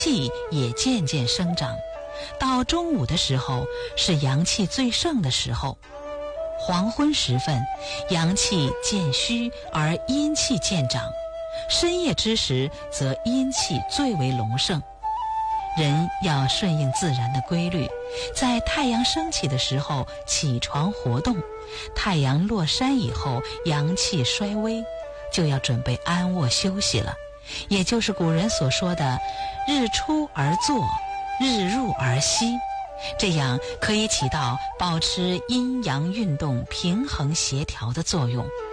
气也渐渐生长。到中午的时候是阳气最盛的时候，黄昏时分阳气渐虚而阴气渐长，深夜之时则阴气最为隆盛。人要顺应自然的规律，在太阳升起的时候起床活动，太阳落山以后阳气衰微，就要准备安卧休息了，也就是古人所说的日出而作，日入而息，这样可以起到保持阴阳运动平衡协调的作用。